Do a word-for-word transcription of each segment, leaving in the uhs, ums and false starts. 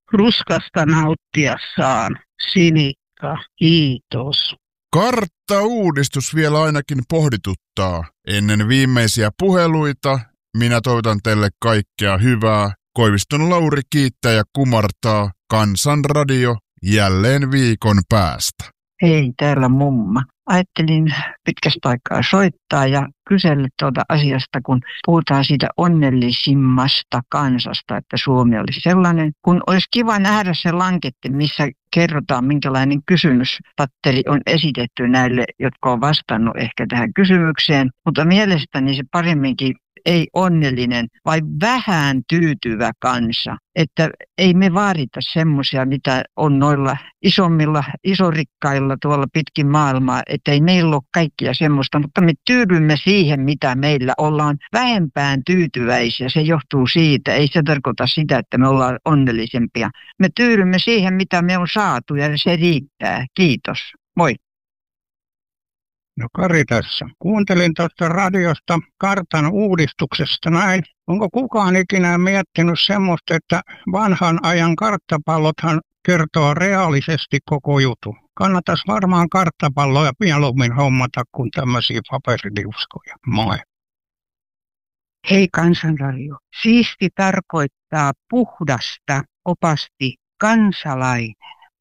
Ruskasta nauttia saan. Sinikka, kiitos. Karttauudistus vielä ainakin pohdituttaa. Ennen viimeisiä puheluita minä toivotan teille kaikkea hyvää. Koiviston Lauri kiittää ja kumartaa. Kansanradio jälleen viikon päästä. Hei, täällä mumma. Ajattelin pitkästä aikaa soittaa ja kysellä tuota asiasta, kun puhutaan siitä onnellisimmasta kansasta, että Suomi olisi sellainen. Kun olisi kiva nähdä se lanketti, missä kerrotaan, minkälainen kysymyspatteri on esitetty näille, jotka on vastannut ehkä tähän kysymykseen. Mutta mielestäni se paremminkin ei onnellinen, vai vähän tyytyvä kansa. Että ei me vaadita semmoisia, mitä on noilla isommilla, isorikkailla tuolla pitkin maailmaa, että ei meillä ole kaikkia semmoista, mutta me tyydymme siihen, mitä meillä ollaan vähempään tyytyväisiä. Se johtuu siitä, ei se tarkoita sitä, että me ollaan onnellisempia. Me tyydymme siihen, mitä me on saatu ja se riittää. Kiitos. Moi. No Kari tässä. Kuuntelin tuosta radiosta kartan uudistuksesta näin. Onko kukaan ikinä miettinyt semmoista, että vanhan ajan karttapallothan kertoo reaalisesti koko jutu? Kannattaisi varmaan karttapalloja mieluummin hommata kuin tämmöisiä paperiliuskoja. Moi. Hei Kansanradio. Siisti tarkoittaa puhdasta, opasti kansalainen.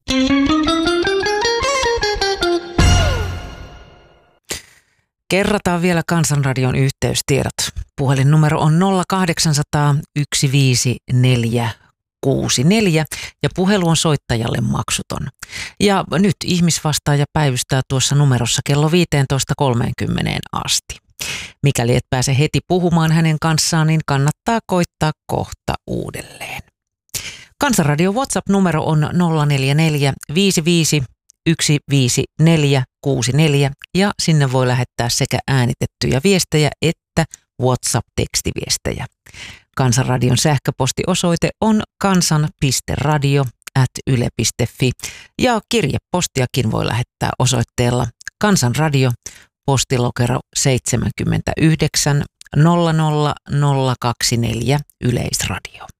Kerrataan vielä Kansanradion yhteystiedot. Puhelinnumero on nolla kahdeksan nolla nolla yksi viisi neljä kuusi neljä ja puhelu on soittajalle maksuton. Ja nyt ihmisvastaaja päivystää tuossa numerossa kello viisitoista kolmekymmentä asti. Mikäli et pääse heti puhumaan hänen kanssaan, niin kannattaa koittaa kohta uudelleen. Kansanradion WhatsApp-numero on nolla neljä neljä viisi viisi yksi viisi neljä kuusi neljä ja sinne voi lähettää sekä äänitettyjä viestejä että WhatsApp-tekstiviestejä. Kansanradion sähköpostiosoite on kansan piste radio ät yle piste fi ja kirjepostiakin voi lähettää osoitteella Kansanradio, postilokero seitsemänkymmentäyhdeksän nolla nolla nolla kaksikymmentäneljä Yleisradio.